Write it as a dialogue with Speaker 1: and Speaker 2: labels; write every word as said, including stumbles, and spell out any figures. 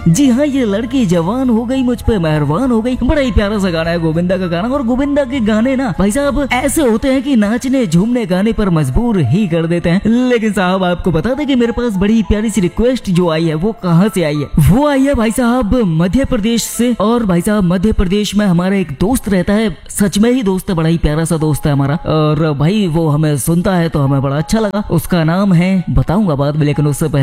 Speaker 1: जी हाँ, ये लड़की जवान हो गई, मुझ पे मेहरबान हो गई। बड़ा ही प्यारा सा गाना है गोविंदा का गाना। और गोविंदा के गाने ना भाई साहब ऐसे होते हैं कि नाचने झूमने गाने पर मजबूर ही कर देते हैं। लेकिन साहब आपको बता दें कि मेरे पास बड़ी प्यारी सी रिक्वेस्ट जो आई है वो कहाँ से आई है? वो आई है भाई साहब मध्य प्रदेश से। और भाई साहब मध्य प्रदेश में हमारा एक दोस्त रहता है, सच में ही दोस्त है, बड़ा ही प्यारा सा दोस्त है हमारा। और भाई वो हमें सुनता है तो हमें बड़ा अच्छा लगा। उसका नाम है, बताऊंगा बाद में, लेकिन उससे पहले